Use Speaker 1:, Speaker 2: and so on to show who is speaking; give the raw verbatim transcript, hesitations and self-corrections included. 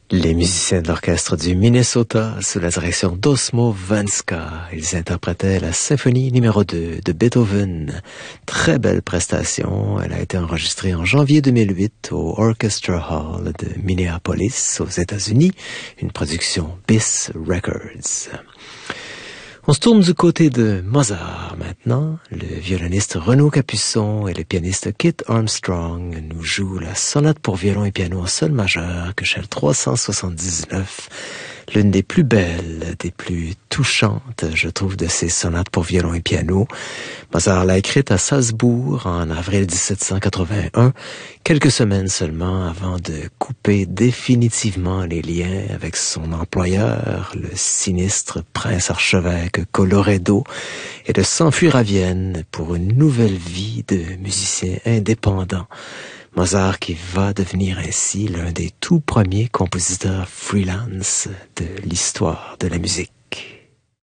Speaker 1: Les musiciens de l'orchestre du Minnesota, sous la direction d'Osmo Venska, ils interprétaient la symphonie numéro deux de Beethoven. Très belle prestation, elle a été enregistrée en janvier deux mille huit au Orchestra Hall de Minneapolis, aux États-Unis, une production B I S Records. On se tourne du côté de Mozart maintenant. Le violoniste Renaud Capuçon et le pianiste Kit Armstrong nous jouent la sonate pour violon et piano en sol majeur, que Kuchel trois cent soixante-dix-neuf, l'une des plus belles, des plus touchantes, je trouve, de ces sonates pour violon et piano. Mozart l'a écrite à Salzbourg en avril dix-sept cent quatre-vingt-un, quelques semaines seulement avant de couper définitivement les liens avec son employeur, le sinistre prince-archevêque Colloredo, et de s'enfuir à Vienne pour une nouvelle vie de musicien indépendant. Mozart qui va devenir ainsi l'un des tout premiers compositeurs freelance de l'histoire de la musique.